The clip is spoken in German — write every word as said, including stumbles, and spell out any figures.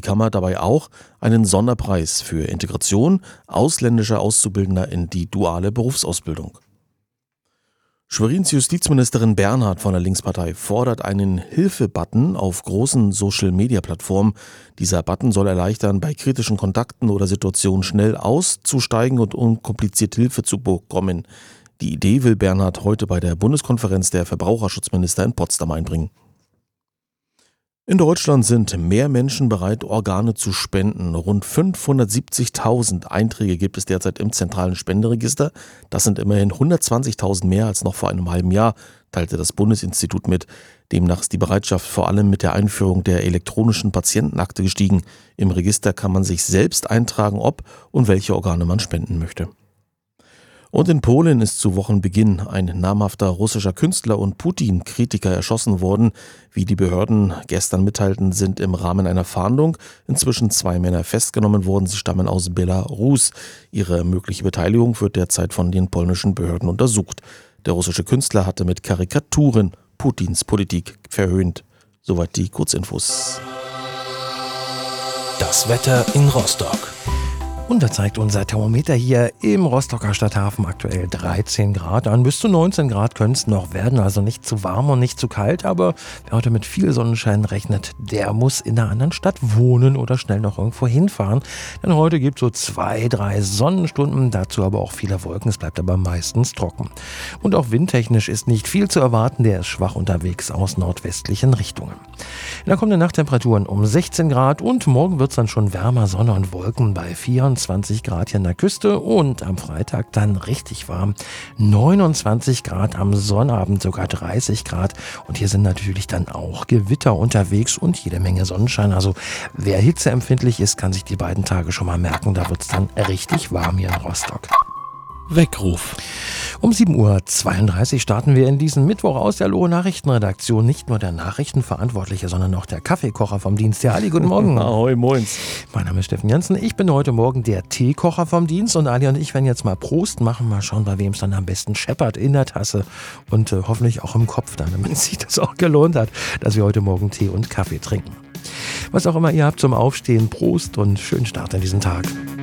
Kammer dabei auch einen Sonderpreis für Integration ausländischer Auszubildender in die duale Berufsausbildung. Schwerins Justizministerin Bernhardt von der Linkspartei fordert einen Hilfe-Button auf großen Social-Media-Plattformen. Dieser Button soll erleichtern, bei kritischen Kontakten oder Situationen schnell auszusteigen und unkompliziert Hilfe zu bekommen. Die Idee will Bernhardt heute bei der Bundeskonferenz der Verbraucherschutzminister in Potsdam einbringen. In Deutschland sind mehr Menschen bereit, Organe zu spenden. Rund fünfhundertsiebzigtausend Einträge gibt es derzeit im zentralen Spenderegister. Das sind immerhin hundertzwanzigtausend mehr als noch vor einem halben Jahr, teilte das Bundesinstitut mit. Demnach ist die Bereitschaft vor allem mit der Einführung der elektronischen Patientenakte gestiegen. Im Register kann man sich selbst eintragen, ob und welche Organe man spenden möchte. Und in Polen ist zu Wochenbeginn ein namhafter russischer Künstler und Putin-Kritiker erschossen worden. Wie die Behörden gestern mitteilten, sind im Rahmen einer Fahndung inzwischen zwei Männer festgenommen worden. Sie stammen aus Belarus. Ihre mögliche Beteiligung wird derzeit von den polnischen Behörden untersucht. Der russische Künstler hatte mit Karikaturen Putins Politik verhöhnt. Soweit die Kurzinfos. Das Wetter in Rostock. Und da zeigt unser Thermometer hier im Rostocker Stadthafen aktuell dreizehn Grad an. Bis zu neunzehn Grad können es noch werden, also nicht zu warm und nicht zu kalt. Aber wer heute mit viel Sonnenschein rechnet, der muss in einer anderen Stadt wohnen oder schnell noch irgendwo hinfahren. Denn heute gibt es so zwei, drei Sonnenstunden, dazu aber auch viele Wolken. Es bleibt aber meistens trocken. Und auch windtechnisch ist nicht viel zu erwarten. Der ist schwach unterwegs aus nordwestlichen Richtungen. In der kommenden Nacht Temperaturen um sechzehn Grad und morgen wird es dann schon wärmer, Sonne und Wolken bei vierundzwanzig Grad hier an der Küste und am Freitag dann richtig warm, neunundzwanzig Grad, am Sonnabend sogar dreißig Grad und hier sind natürlich dann auch Gewitter unterwegs und jede Menge Sonnenschein. Also wer hitzeempfindlich ist, kann sich die beiden Tage schon mal merken, da wird es dann richtig warm hier in Rostock. Weckruf. Um sieben Uhr zweiunddreißig starten wir in diesen Mittwoch aus der Lohe Nachrichtenredaktion. Nicht nur der Nachrichtenverantwortliche, sondern auch der Kaffeekocher vom Dienst. Ja, Ali, guten Morgen. Ahoi, moins. Mein Name ist Steffen Jansen. Ich bin heute Morgen der Teekocher vom Dienst und Ali und ich werden jetzt mal Prost machen. Mal schauen, bei wem es dann am besten scheppert in der Tasse und äh, hoffentlich auch im Kopf dann, damit sich das auch gelohnt hat, dass wir heute Morgen Tee und Kaffee trinken. Was auch immer ihr habt zum Aufstehen, Prost und schönen Start in diesen Tag.